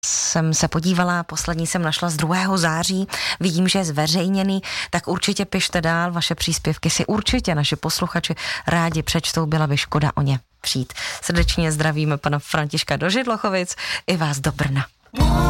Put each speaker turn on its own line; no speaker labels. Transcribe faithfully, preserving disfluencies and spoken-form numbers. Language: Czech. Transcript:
jsem se podívala, poslední jsem našla z druhého září, vidím, že je zveřejněný, tak určitě pište dál, vaše příspěvky si určitě naši posluchači rádi přečtou, byla by škoda o ně přijít. Srdečně zdravíme pana Františka do Židlochovic i vás do Brna.